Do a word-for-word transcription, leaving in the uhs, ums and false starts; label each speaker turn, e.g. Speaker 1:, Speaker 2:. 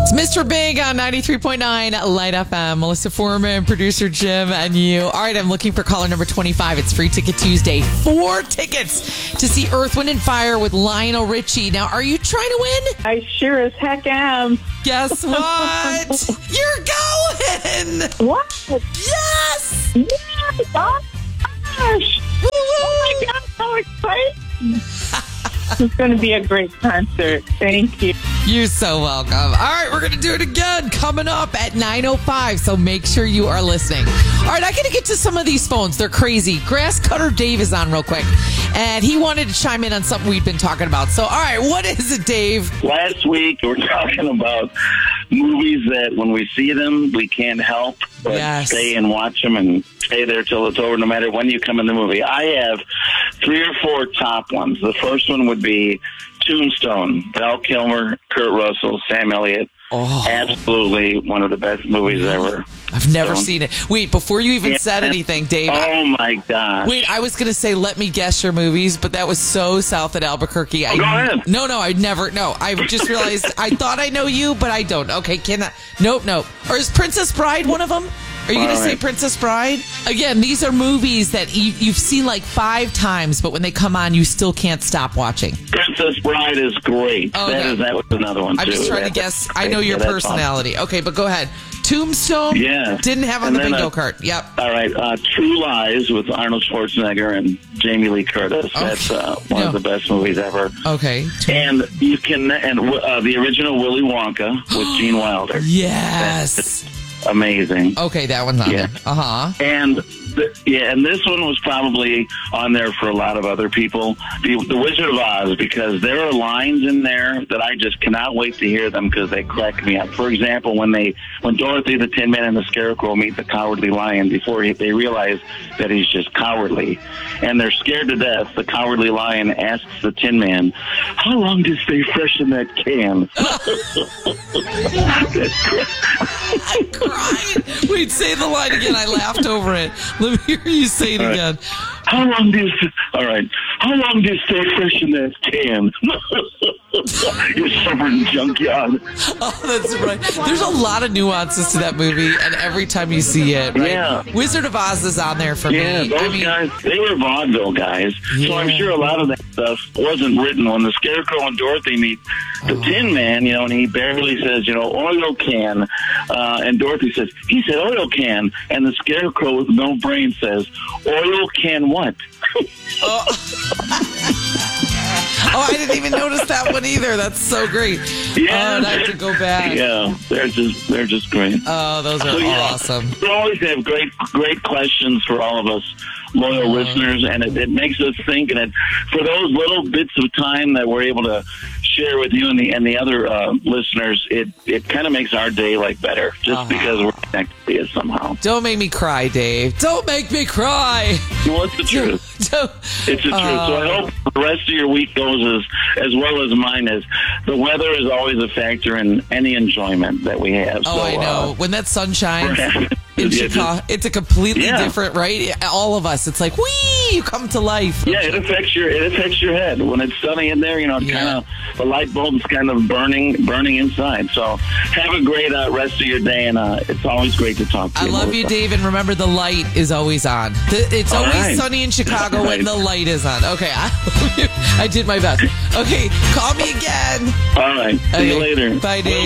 Speaker 1: It's Mister Big on ninety-three point nine Light F M. Melissa Foreman, producer Jim, and you. All right, I'm looking for caller number twenty-five. It's Free Ticket Tuesday. Four tickets to see Earth, Wind, and Fire with Lionel Richie. Now, are you trying to win?
Speaker 2: I sure as heck am.
Speaker 1: Guess what? You're going!
Speaker 2: What?
Speaker 1: Yes!
Speaker 2: Yes! Oh, gosh!
Speaker 1: Woo-woo!
Speaker 2: Oh, my God, so exciting! It's going to be a great concert. Thank you.
Speaker 1: You're so welcome. All right, we're going to do it again coming up at nine oh five, so make sure you are listening. All right, I got to get to some of these phones. They're crazy. Grass Cutter Dave is on real quick, and he wanted to chime in on something we've been talking about. So, all right, what is it, Dave?
Speaker 3: Last week, we were talking about movies that when we see them, we can't help but
Speaker 1: Yes.
Speaker 3: stay and watch them and stay there till it's over, no matter when you come in the movie. I have three or four top ones. The first one would be Tombstone. Val Kilmer, Kurt Russell, Sam Elliott.
Speaker 1: Oh.
Speaker 3: Absolutely one of the best movies ever.
Speaker 1: I've never
Speaker 3: So-
Speaker 1: seen it. Wait, before you even
Speaker 3: Yeah.
Speaker 1: said anything, Dave.
Speaker 3: Oh, my gosh.
Speaker 1: Wait, I was going to say, let me guess your movies, but that was so south at Albuquerque. I,
Speaker 3: Oh, go ahead.
Speaker 1: No, no, I never, no. I just realized, I thought I know you, but I don't. Okay, can I? Nope, nope. Or is Princess Bride one of them? Are you going to
Speaker 3: All
Speaker 1: say
Speaker 3: right.
Speaker 1: Princess Bride? Again, these are movies that you, you've seen like five times, but when they come on, you still can't stop watching.
Speaker 3: Princess Bride is great.
Speaker 1: Oh,
Speaker 3: that
Speaker 1: okay.
Speaker 3: is that was another one, too.
Speaker 1: I'm just trying to
Speaker 3: That's-
Speaker 1: guess. I know your
Speaker 3: yeah, that's awesome.
Speaker 1: personality. Okay, but go ahead. Tombstone?
Speaker 3: Yeah.
Speaker 1: Didn't have on
Speaker 3: And
Speaker 1: the
Speaker 3: then,
Speaker 1: bingo
Speaker 3: uh,
Speaker 1: card. Yep.
Speaker 3: All right, uh, True Lies with Arnold Schwarzenegger and Jamie Lee Curtis.
Speaker 1: Okay.
Speaker 3: That's uh, one
Speaker 1: No.
Speaker 3: of the best movies ever.
Speaker 1: Okay.
Speaker 3: And you can and uh, the original Willy Wonka with Gene Wilder.
Speaker 1: Yes.
Speaker 3: Amazing.
Speaker 1: Okay, that one's on
Speaker 3: Yeah.
Speaker 1: there. Uh-huh.
Speaker 3: And th- yeah, and this one was probably on there for a lot of other people. The, the Wizard of Oz, because there are lines in there that I just cannot wait to hear them because they crack me up. For example, when they when Dorothy the Tin Man and the Scarecrow meet the Cowardly Lion before he, they realize that he's just cowardly, and they're scared to death, the Cowardly Lion asks the Tin Man, "How long to stay fresh in that can?" That's great.
Speaker 1: I'm crying. Wait, say the line again. I laughed over it. Let me hear you say it
Speaker 3: All right.
Speaker 1: again.
Speaker 3: How long do you, all right, how long do you stay fresh in that can? You stubborn junkyard.
Speaker 1: Oh, that's right. There's a lot of nuances to that movie, and every time you see it, right?
Speaker 3: Yeah.
Speaker 1: Wizard of Oz is on there for
Speaker 3: Yeah,
Speaker 1: me.
Speaker 3: those
Speaker 1: I mean,
Speaker 3: guys, they were vaudeville guys. So I'm
Speaker 1: Yeah.
Speaker 3: sure a lot of that stuff wasn't written. When the Scarecrow and Dorothy meet the
Speaker 1: Oh.
Speaker 3: Tin Man, you know, and he barely says, you know, oil can. Uh, and Dorothy says, he said oil can. And the Scarecrow with no brain says, oil can what?
Speaker 1: oh. Oh, I didn't even notice that one either. That's so great.
Speaker 3: Yeah.
Speaker 1: Oh, and I have to go back.
Speaker 3: Yeah, they're just, they're just great.
Speaker 1: Oh, those are
Speaker 3: So, yeah,
Speaker 1: awesome.
Speaker 3: We always have great, great questions for all of us loyal
Speaker 1: Uh,
Speaker 3: listeners, and it, it makes us think. And it, for those little bits of time that we're able to share with you and the and the other uh, listeners, it it kind of makes our day like better, just
Speaker 1: Uh-huh.
Speaker 3: because we're connected to it somehow.
Speaker 1: Don't make me cry, Dave. Don't make me cry.
Speaker 3: Well, it's the truth.
Speaker 1: Don't-
Speaker 3: It's the truth. So I
Speaker 1: Uh,
Speaker 3: hope the rest of your week goes as as well as mine is. The weather is always a factor in any enjoyment that we have.
Speaker 1: Oh,
Speaker 3: so,
Speaker 1: I know.
Speaker 3: Uh,
Speaker 1: When that sun shines
Speaker 3: we're-
Speaker 1: in
Speaker 3: Yeah,
Speaker 1: Chicago, it's a completely
Speaker 3: Yeah.
Speaker 1: different, right? All of us. It's like, whee, you come to life.
Speaker 3: Yeah, it affects your it affects your head when it's sunny in there. You know, it
Speaker 1: Yeah.
Speaker 3: kind of the light bulb's kind of burning burning inside. So have a great uh, rest of your day, and uh, it's always great to talk to
Speaker 1: I
Speaker 3: you.
Speaker 1: love you,
Speaker 3: Melissa.
Speaker 1: Dave, and remember the light is always on. The- It's
Speaker 3: All
Speaker 1: always
Speaker 3: right.
Speaker 1: sunny in Chicago
Speaker 3: All
Speaker 1: when
Speaker 3: right.
Speaker 1: the light is on. Okay, I, I did my best. Okay, call me again.
Speaker 3: All right, see you
Speaker 1: Okay,
Speaker 3: later.
Speaker 1: Bye, Dave.